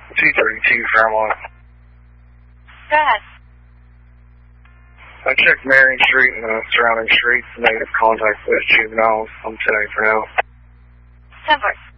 232 Fairmont. Go ahead. I checked Marion Street and the surrounding streets. Negative contact with juveniles. I'm 10-8 for now. 10-4.